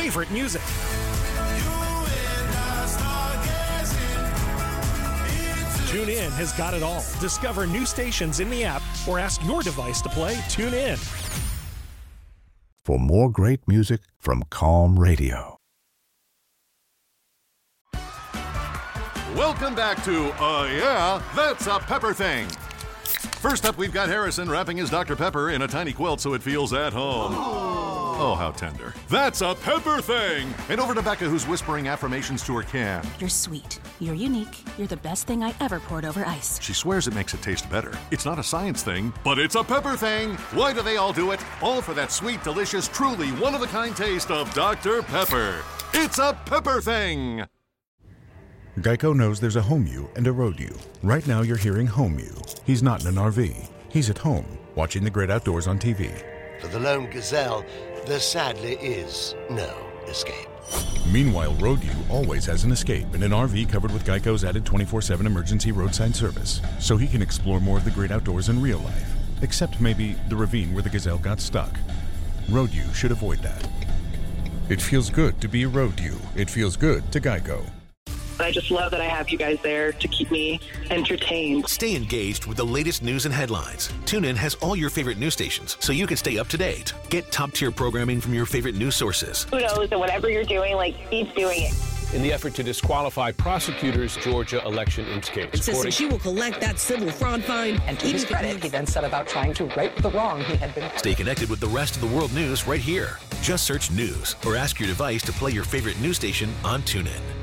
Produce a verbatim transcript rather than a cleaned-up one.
favorite music. TuneIn has got it all. Discover new stations in the app or ask your device to play TuneIn. For more great music from Calm Radio. Welcome back to Uh Yeah, That's a Pepper Thing. First up, we've got Harrison wrapping his Doctor Pepper in a tiny quilt so it feels at home. Oh, how tender. That's a Pepper Thing! And over to Becca, who's whispering affirmations to her can. You're sweet. You're unique. You're the best thing I ever poured over ice. She swears it makes it taste better. It's not a science thing, but it's a pepper thing. Why do they all do it? All for that sweet, delicious, truly one-of-a-kind taste of Doctor Pepper. It's a Pepper Thing! Geico knows there's a home you and a road you. Right now you're hearing home you. He's not in an R V. He's at home, watching the great outdoors on T V. For the lone gazelle, there sadly is no escape. Meanwhile, road you always has an escape in an R V covered with Geico's added twenty-four seven emergency roadside service, so he can explore more of the great outdoors in real life, except maybe the ravine where the gazelle got stuck. Road you should avoid that. It feels good to be road you. It feels good to Geico. I just love that I have you guys there to keep me entertained. Stay engaged with the latest news and headlines. TuneIn has all your favorite news stations, so you can stay up to date. Get top-tier programming from your favorite news sources. Who knows that whatever you're doing, like, keep doing it. In the effort to disqualify prosecutors' Georgia election inscape. Insisting she will collect that civil fraud fine. And to his credit, he then set about trying to right the wrong he had been. Stay connected with the rest of the world news right here. Just search news or ask your device to play your favorite news station on TuneIn.